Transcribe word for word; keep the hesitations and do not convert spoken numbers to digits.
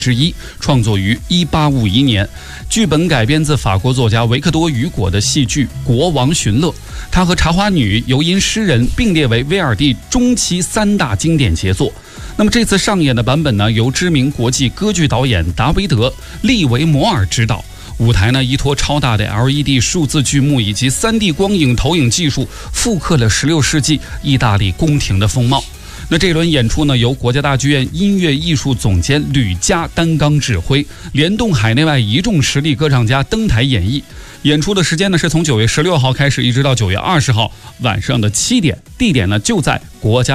之一，创作于一八五一年。剧本改编自法国作家维克多·雨果的戏剧《国王寻乐》，他和《茶花女》《游吟诗人》并列为威尔第中期三大经典杰作。那么这次上演的版本呢，由知名国际歌剧导演达维德·利维摩尔执导。舞台呢，依托超大的 L E D 数字剧幕以及 三 D 光影投影技术，复刻了十六世纪意大利宫廷的风貌。那这轮演出呢，由国家大剧院音乐艺术总监吕嘉担纲指挥，联动海内外一众实力歌唱家登台演绎。演出的时间呢，是从九月十六号开始，一直到九月二十号晚上的七点，地点呢就在国家